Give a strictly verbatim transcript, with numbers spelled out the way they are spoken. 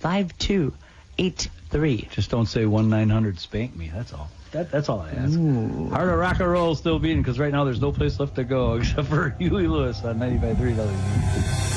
five two eight three. Just don't say one nine hundred spank me. That's all. That, that's all I ask. Ooh. Heart of Rock and Roll still beating because right now there's no place left to go except for Huey Lewis on ninety-five point three W.